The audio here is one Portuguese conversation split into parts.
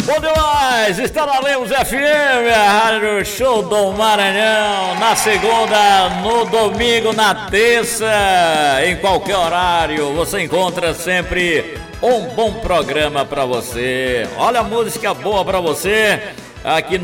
Bom demais! Está na Lemos FM, a Rádio Show do Maranhão, na segunda, no domingo, na terça, em qualquer horário, você encontra sempre um bom programa para você. Olha a música boa para você, aqui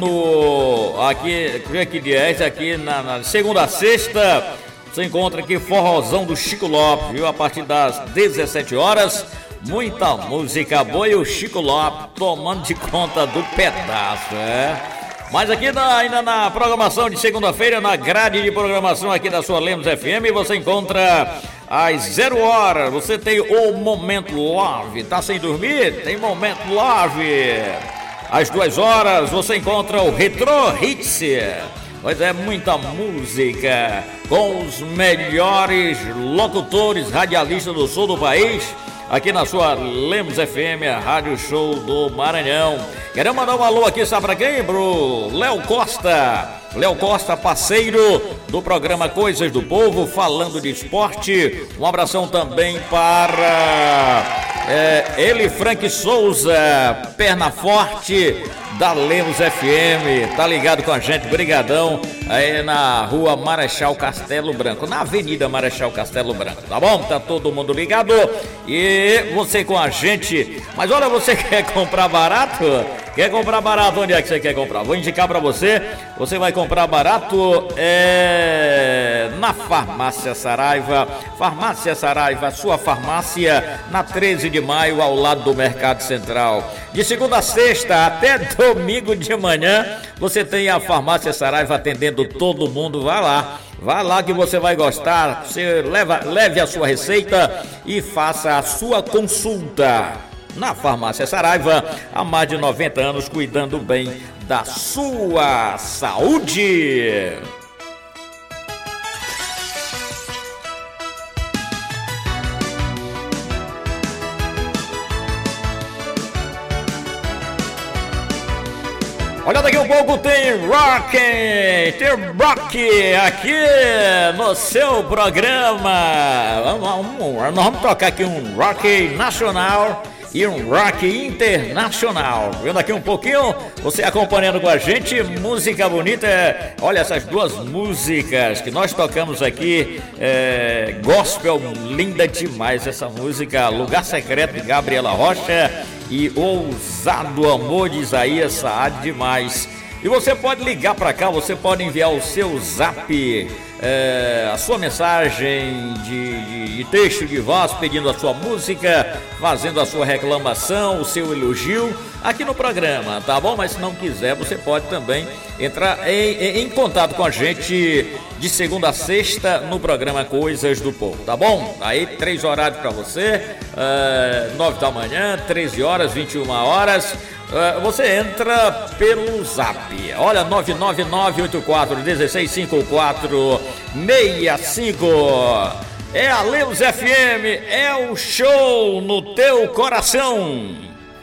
que dia é esse? Aqui na segunda a sexta, você encontra aqui Forrozão do Chico Lopes, viu? A partir das 17 horas. Muita música boa e o Chico Lopes tomando de conta do pedaço, Mas aqui ainda na programação de segunda-feira, na grade de programação aqui da sua Lemos FM, você encontra às 0 horas, você tem o Momento Love. Tá sem dormir? Tem Momento Love. Às 2 horas, você encontra o Retro Hits. Pois é, muita música com os melhores locutores, radialistas do sul do país. Aqui na sua Lemos FM, a Rádio Show do Maranhão. Queremos mandar um alô aqui, sabe pra quem? Pro Léo Costa. Léo Costa, parceiro do programa Coisas do Povo, falando de esporte. Um abração também para ele, Frank Souza, perna forte da Lemos FM. Tá ligado com a gente, brigadão, aí na rua Marechal Castelo Branco, na Avenida Marechal Castelo Branco, tá bom? Tá todo mundo ligado e você com a gente. Mas olha, você quer comprar barato? Quer comprar barato? Onde é que você quer comprar? Vou indicar pra você. Você vai comprar barato na Farmácia Saraiva. Farmácia Saraiva, sua farmácia, na 13 de maio, ao lado do Mercado Central. De segunda a sexta até domingo de manhã, você tem a Farmácia Saraiva atendendo todo mundo. Vai lá que você vai gostar. Você leve a sua receita e faça a sua consulta. Na Farmácia Saraiva, há mais de 90 anos, cuidando bem da sua saúde. Olha, daqui um pouco tem rock aqui no seu programa. Nós vamos tocar aqui um rock nacional e um rock internacional. Vendo aqui um pouquinho, você acompanhando com a gente, música bonita. Olha essas duas músicas que nós tocamos aqui, gospel, linda demais essa música, Lugar Secreto de Gabriela Rocha e Ousado Amor de Isaías Saad, demais. E você pode ligar para cá, você pode enviar o seu zap, a sua mensagem de texto de voz, pedindo a sua música, fazendo a sua reclamação, o seu elogio aqui no programa, tá bom? Mas se não quiser, você pode também entrar em contato com a gente de segunda a sexta no programa Coisas do Povo, tá bom? Aí 3 horários para você, 9 da manhã, 13 horas, 21 horas. Você entra pelo zap. Olha, 999-84-1654-65. É a Lemos FM, é o show no teu coração.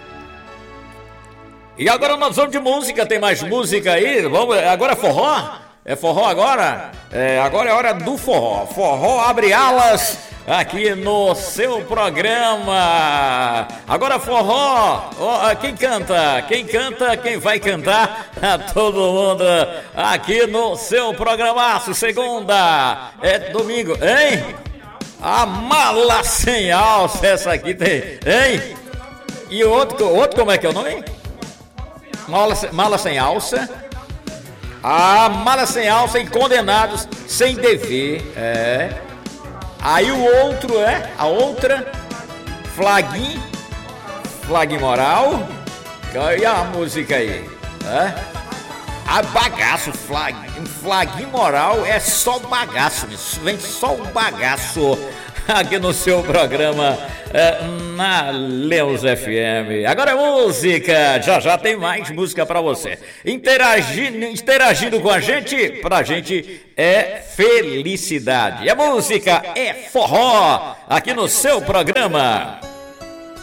E agora nós vamos de música, tem mais música aí? Agora é forró? É forró agora? Agora é hora do forró. Forró abre alas aqui no seu programa. Agora forró, quem canta, quem vai cantar? Todo mundo aqui no seu programaço. Segunda, domingo, hein? A Mala Sem Alça, essa aqui tem, hein? E o outro como é que é o nome? Mala Sem Alça. A Mala Sem Alça e Condenados Sem Dever, Aí o outro a outra, Flaguinho Moral. E a música aí, A bagaço, Flaguinho Moral é só bagaço, vem só o bagaço aqui no seu programa na Lemos FM. Agora é música, já tem mais música pra você. Interagindo com a gente, pra gente é felicidade. A música é forró aqui no seu programa.